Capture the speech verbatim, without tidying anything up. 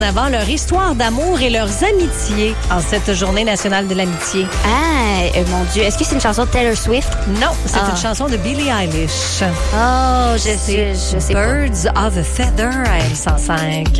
Avant leur histoire d'amour et leurs amitiés en cette journée nationale de l'amitié. Ah, euh, mon Dieu. Est-ce que c'est une chanson de Taylor Swift? Non, c'est Ah. une chanson de Billie Eilish. Oh, je sais, je sais pas. Birds of a Feather à M cent cinq.